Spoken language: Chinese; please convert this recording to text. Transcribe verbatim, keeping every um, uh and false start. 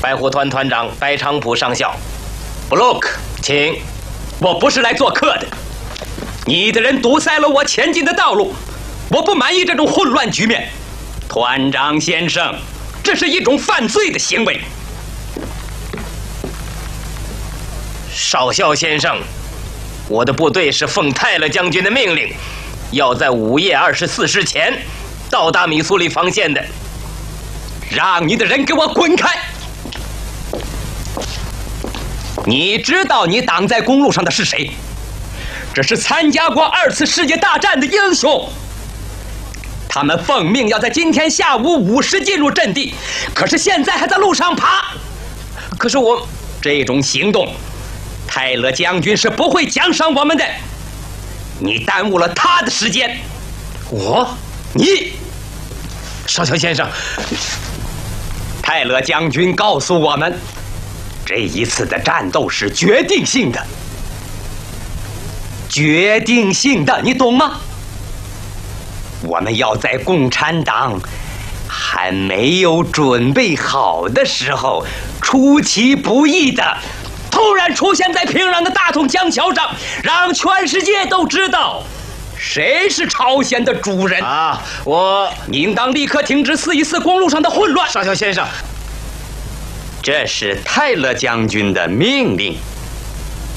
白虎团团长白长普上校。布洛克，请，我不是来做客的。你的人堵塞了我前进的道路，我不满意这种混乱局面。团长先生，这是一种犯罪的行为。少校先生，我的部队是奉泰勒将军的命令，要在午夜二十四时前到达米苏里防线的。让你的人给我滚开！你知道你挡在公路上的是谁？这是参加过二次世界大战的英雄。他们奉命要在今天下午五时进入阵地，可是现在还在路上爬。可是我这种行动，泰勒将军是不会奖赏我们的。你耽误了他的时间。我，你，少校先生，泰勒将军告诉我们，这一次的战斗是决定性的，决定性的，你懂吗？我们要在共产党还没有准备好的时候，出其不意的突然出现在平壤的大同江桥上，让全世界都知道谁是朝鲜的主人啊！我应当立刻停止四一四公路上的混乱。 少校先生， 这是泰勒将军的命令。